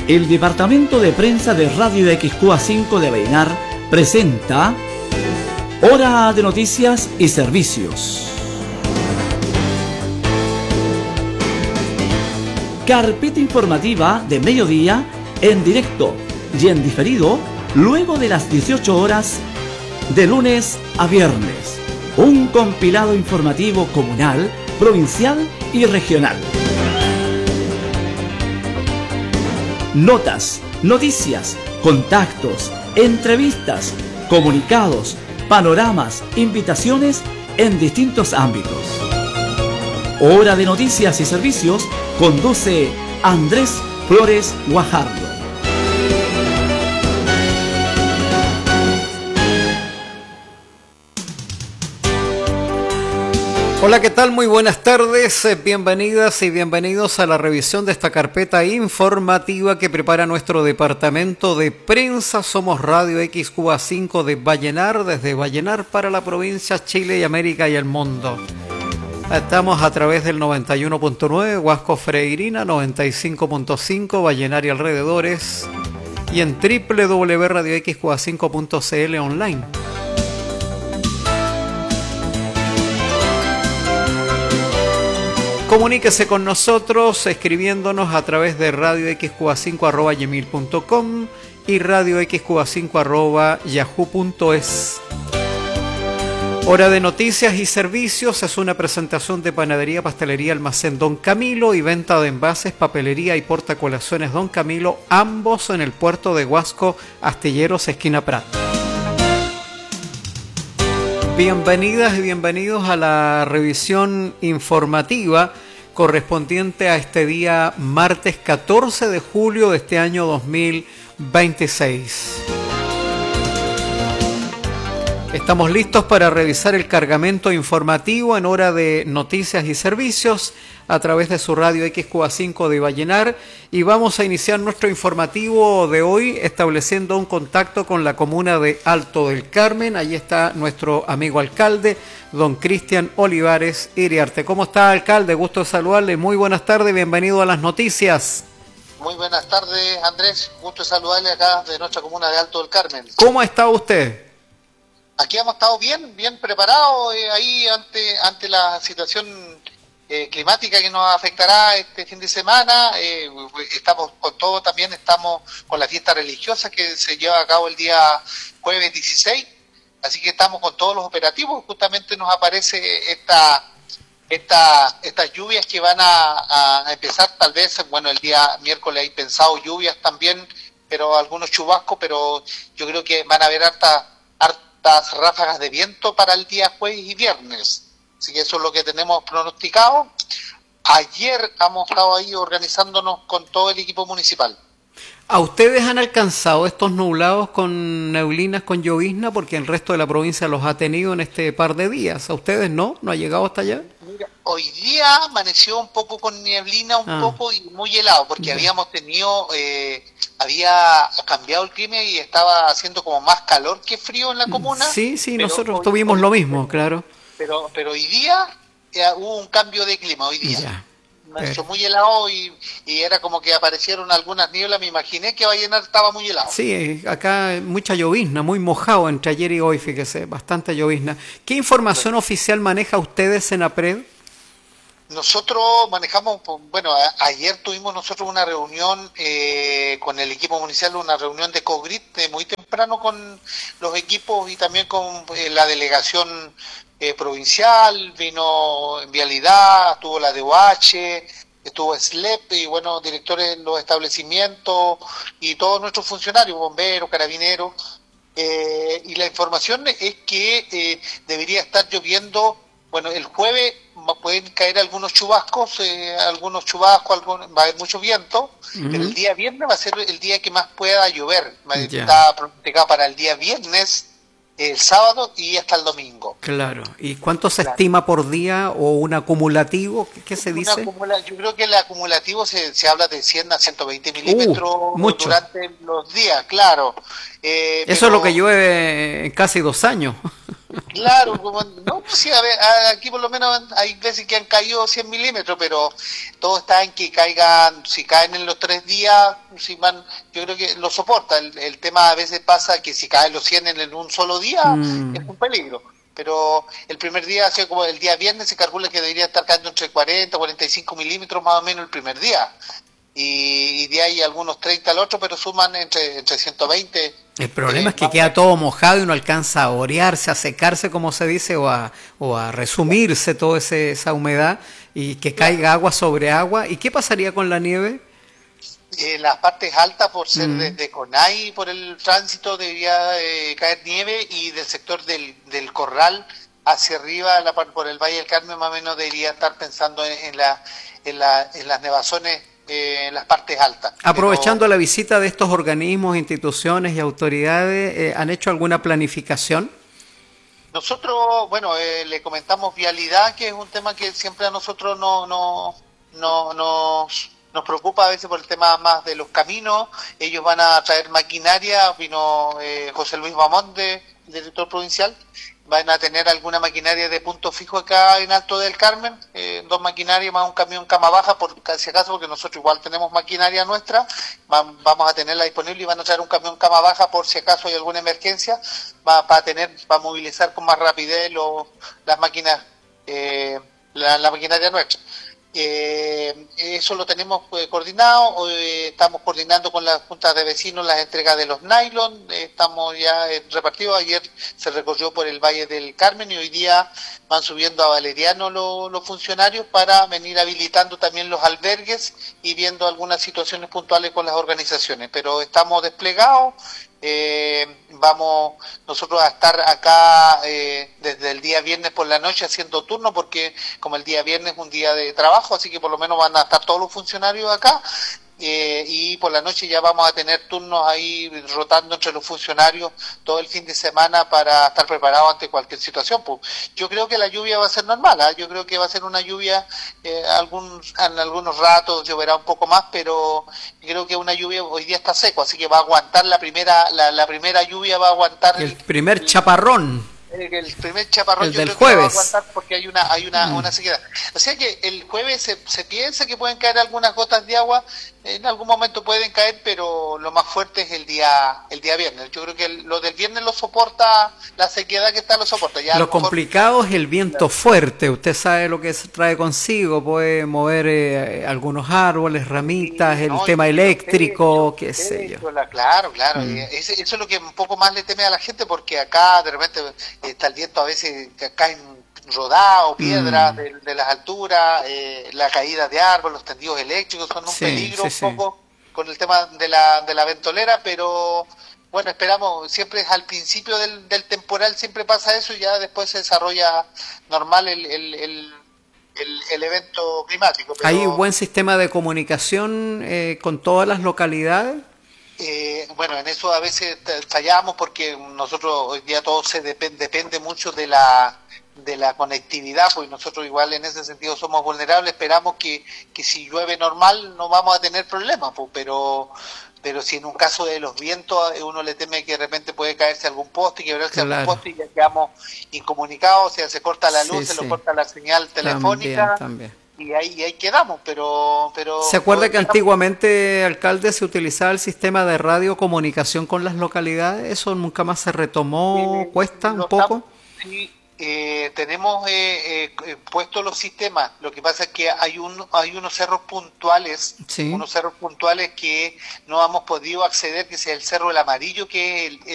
El Departamento de Prensa de Radio XQA5 de Vallenar presenta Hora de Noticias y Servicios. Carpeta informativa de mediodía en directo y en diferido luego de las 18 horas de lunes a viernes. Un compilado informativo comunal, provincial y regional. Notas, noticias, contactos, entrevistas, comunicados, panoramas, invitaciones en distintos ámbitos. Hora de Noticias y Servicios conduce Andrés Flores Guajardo. Hola, ¿qué tal? Muy buenas tardes, bienvenidas y bienvenidos a la revisión de esta carpeta informativa que prepara nuestro departamento de prensa. Somos Radio XQA5 de Vallenar, desde Vallenar para la provincia, Chile y América y el mundo. Estamos a través del 91.9, Huasco Freirina, 95.5, Vallenar y alrededores, y en www.radioxqa5.cl online. Comuníquese con nosotros escribiéndonos a través de radioxqa5@gmail.com y radioxqa5@yahoo.es. Hora de Noticias y Servicios es una presentación de Panadería, Pastelería, Almacén Don Camilo y venta de envases, papelería y portacolaciones Don Camilo, ambos en el puerto de Huasco, Astilleros, esquina Prat. Bienvenidas y bienvenidos a la revisión informativa correspondiente a este día martes 14 de julio de este año 2026. Estamos listos para revisar el cargamento informativo en Hora de Noticias y Servicios a través de su radio XQA5 de Vallenar, y vamos a iniciar nuestro informativo de hoy estableciendo un contacto con la comuna de Alto del Carmen. Allí está nuestro amigo alcalde, don Cristian Olivares Iriarte. ¿Cómo está, alcalde? Gusto de saludarle. Muy buenas tardes, bienvenido a las noticias. Muy buenas tardes, Andrés. Gusto de saludarle acá de nuestra comuna de Alto del Carmen. ¿Cómo está usted? Aquí hemos estado bien preparados ahí ante la situación climática que nos afectará este fin de semana. Estamos con todo, también estamos con la fiesta religiosa que se lleva a cabo el día jueves 16, así que estamos con todos los operativos. Justamente nos aparece estas lluvias que van a empezar tal vez, bueno, el día miércoles hay pensado lluvias también, pero algunos chubascos, pero yo creo que van a haber hartas ráfagas de viento para el día jueves y viernes. Así que eso es lo que tenemos pronosticado. Ayer hemos estado ahí organizándonos con todo el equipo municipal. ¿A ustedes han alcanzado estos nublados con neblinas, con llovizna? Porque el resto de la provincia los ha tenido en este par de días. ¿A ustedes no? ¿No ha llegado hasta allá? Mira, hoy día amaneció un poco con neblina, poco y muy helado, porque habíamos tenido... había cambiado el clima y estaba haciendo como más calor que frío en la comuna. Sí, nosotros tuvimos lo mismo, claro. Pero hoy día hubo un cambio de clima, hoy día. Amaneció muy helado y era como que aparecieron algunas nieblas. Me imaginé que Vallenar estaba muy helado. Sí, acá mucha llovizna, muy mojado entre ayer y hoy, fíjese, bastante llovizna. ¿Qué información oficial maneja ustedes en APRED? Nosotros manejamos, bueno, ayer tuvimos nosotros una reunión con el equipo municipal, una reunión de COGRIT muy temprano con los equipos y también con la delegación provincial. Vino en Vialidad, estuvo la DOH, estuvo SLEP y bueno, directores de los establecimientos y todos nuestros funcionarios, bomberos, carabineros. Y la información es que debería estar lloviendo. Bueno, el jueves pueden caer algunos chubascos, va a haber mucho viento, pero el día viernes va a ser el día que más pueda llover. Está pronosticado para el día viernes, el sábado y hasta el domingo. Claro. ¿Y cuánto se estima por día o un acumulativo? ¿Qué se dice? Yo creo que el acumulativo se habla de 100 a 120 milímetros durante los días, claro. Eso es lo que llueve en casi 2 años. Claro, como, no, sí, a ver, aquí por lo menos hay veces que han caído 100 milímetros, pero todo está en que caigan, si caen en los 3 días, si van, yo creo que lo soporta. El tema a veces pasa que si caen los 100 en un solo día, es un peligro. Pero el primer día, así como el día viernes, se calcula que debería estar cayendo entre 40 y 45 milímetros más o menos el primer día. Y de ahí algunos 30 al otro, pero suman entre 120. El problema es que queda todo mojado y no alcanza a orearse, a secarse, como se dice, o a resumirse toda esa humedad y que caiga agua sobre agua. ¿Y qué pasaría con la nieve? Las partes altas, por ser de Conay, por el tránsito, debería caer nieve, y del sector del Corral hacia arriba, por el Valle del Carmen, más o menos debería estar pensando en las nevazones, en las partes altas. Aprovechando la visita de estos organismos, instituciones y autoridades, ¿han hecho alguna planificación? Nosotros, bueno, le comentamos vialidad, que es un tema que siempre a nosotros nos preocupa a veces por el tema más de los caminos. Ellos van a traer maquinaria, vino José Luis Bamonde, el director provincial, van a tener alguna maquinaria de punto fijo acá en Alto del Carmen, 2 maquinarias más un camión cama baja, por si acaso, porque nosotros igual tenemos maquinaria nuestra, vamos a tenerla disponible, y van a traer un camión cama baja por si acaso hay alguna emergencia, va a movilizar con más rapidez las máquinas, la maquinaria nuestra. Eso lo tenemos coordinado. Estamos coordinando con las juntas de vecinos las entregas de los nylon, estamos ya repartidos. Ayer se recorrió por el Valle del Carmen y hoy día van subiendo a Valeriano los funcionarios para venir habilitando también los albergues y viendo algunas situaciones puntuales con las organizaciones, pero estamos desplegados. Vamos nosotros a estar acá desde el día viernes por la noche haciendo turno, porque como el día viernes es un día de trabajo, así que por lo menos van a estar todos los funcionarios acá, y por la noche ya vamos a tener turnos ahí rotando entre los funcionarios todo el fin de semana para estar preparados ante cualquier situación. Pues yo creo que la lluvia va a ser normal, yo creo que va a ser una lluvia, en algunos ratos lloverá un poco más, pero creo que una lluvia, hoy día está seco, así que va a aguantar la primera lluvia, va a aguantar el primer chaparrón. El primer chaparrón, yo del creo que jueves. va a aguantar, porque hay una sequedad. O sea que el jueves se piensa que pueden caer algunas gotas de agua, en algún momento pueden caer, pero lo más fuerte es el día viernes. Yo creo que lo del viernes lo soporta, la sequedad que está lo soporta. Ya lo complicado es el viento fuerte. Usted sabe lo que trae consigo, puede mover algunos árboles, ramitas, el tema eléctrico, qué sé yo. Claro. Eso es lo que un poco más le teme a la gente, porque acá de repente está el viento, a veces caen rodados, piedras de las alturas, la caída de árboles, los tendidos eléctricos son un peligro un poco con el tema de la ventolera, pero bueno, esperamos, siempre es al principio del temporal, siempre pasa eso, y ya después se desarrolla normal el evento climático. Pero ¿hay un buen sistema de comunicación con todas las localidades? Bueno, en eso a veces fallamos, porque nosotros hoy día todo depende mucho de la conectividad, pues nosotros igual en ese sentido somos vulnerables. Esperamos que si llueve normal no vamos a tener problemas, pues, pero si en un caso de los vientos uno le teme que de repente puede caerse algún poste, quebrarse algún poste, y ya quedamos incomunicados, o sea, se corta la luz, nos corta la señal telefónica. También. Y ahí quedamos, pero... ¿Se acuerda que antiguamente, alcalde, se utilizaba el sistema de radiocomunicación con las localidades? ¿Eso nunca más se retomó? ¿Cuesta un poco? Sí, tenemos puestos los sistemas. Lo que pasa es que hay unos cerros puntuales, que no hemos podido acceder, que es el Cerro del Amarillo, que es